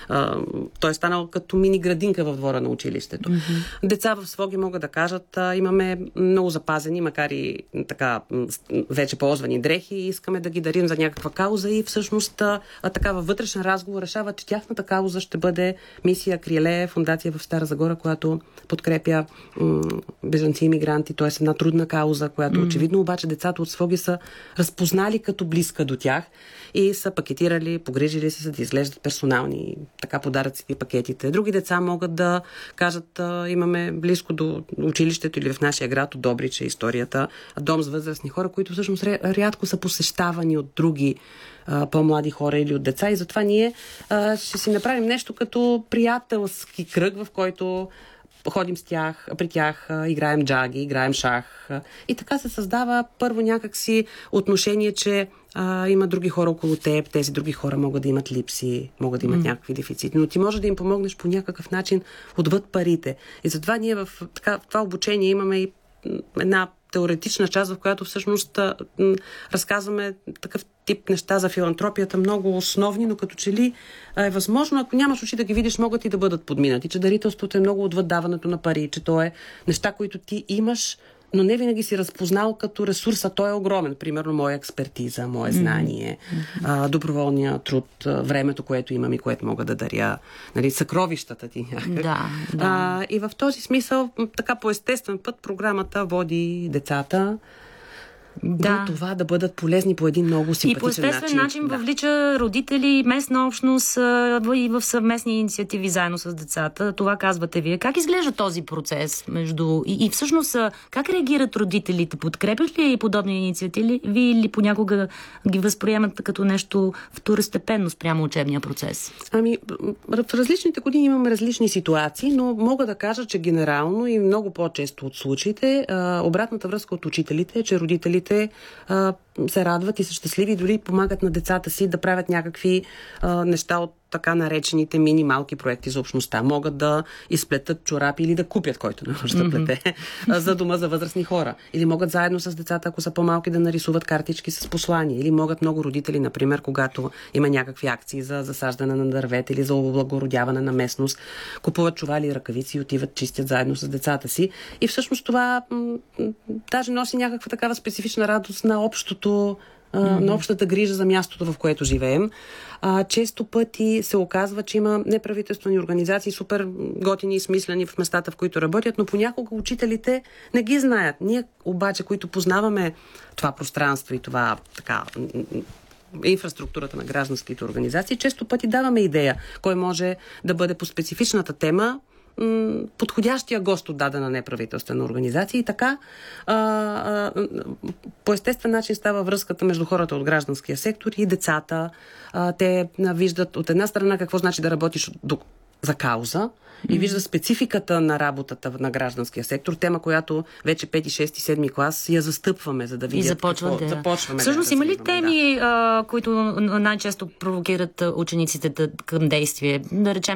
той е станал като мини градинка в двора на училището. Деца в Своге могат да кажат, имаме много запазени, макар и така вече ползвани дрехи и искаме да ги дарим за някаква кауза и всъщност такава вътрешен разговор решава, че тяхната кауза ще бъде мисия Криле, фондация в Стара Загора, която подкрепя бежанци и мигранти, т.е. една трудна кауза, която очевидно обаче децата от Своге са разпознали като близка до тях и са пакетирали, погрижили се, за да изглеждат персонални така подаръците и пакетите. Други деца могат да кажат, имаме близко до училището или в нашия град от Добрич историята, дом с възрастни хора, които всъщност рядко са посещавани от други по-млади хора или от деца и затова ние ще си направим нещо като приятелски кръг, в който ходим с тях, при тях, играем джаги, играем шах. И така се създава първо някакси отношение, че има други хора около теб, тези други хора могат да имат липси, могат да имат някакви дефицити, но ти може да им помогнеш по някакъв начин отвъд парите. И затова ние в това обучение имаме и една теоретична част, в която всъщност разказваме такъв тип неща за филантропията, много основни, но като че ли е възможно, ако нямаш очи да ги видиш, могат и да бъдат подминати, че дарителството е много отвъд даването на пари, че то е неща, които ти имаш, но не винаги си разпознал като ресурс, а той е огромен. Примерно моя експертиза, мое знание, доброволния труд, времето, което имам и което мога да даря, нали, съкровищата ти някак. И в този смисъл, така по естествен път, програмата води децата до това да бъдат полезни по един много симпатичен начин. И по естествен начин въвлича родители, местна общност и в съвместни инициативи заедно с децата. Това казвате вие. Как изглежда този процес и всъщност как реагират родителите? Подкрепят ли и подобни инициативи или понякога ги възприемат като нещо второстепенно спрямо учебния процес? В различните години имаме различни ситуации, но мога да кажа, че генерално и много по-често от случаите обратната връзка от учителите е, че родителите се радват и са щастливи и дори помагат на децата си да правят някакви неща от така наречените мини-малки проекти за общността. Могат да изплетат чорапи или да купят, който не може да плете, за дома за възрастни хора. Или могат заедно с децата, ако са по-малки, да нарисуват картички с послания. Или могат много родители, например, когато има някакви акции за засаждане на дървета или за облагородяване на местност, купуват чували и ръкавици и отиват, чистят заедно с децата си. И всъщност това даже носи някаква такава специфична радост на общото, на общата грижа за мястото, в което живеем. Често пъти се оказва, че има неправителствени организации, супер готини и смислени в местата, в които работят, но понякога учителите не ги знаят. Ние обаче, които познаваме това пространство и това така инфраструктурата на гражданските организации, често пъти даваме идея кой може да бъде по специфичната тема подходящия гост от дадена неправителствена организация и така по естествен начин става връзката между хората от гражданския сектор и децата. Те виждат от една страна какво значи да работиш за кауза и вижда спецификата на работата на гражданския сектор, тема, която вече 5, 6, 7 клас я застъпваме, за да видят започваме. Всъщност има ли теми, които най-често провокират учениците към действие? Да речем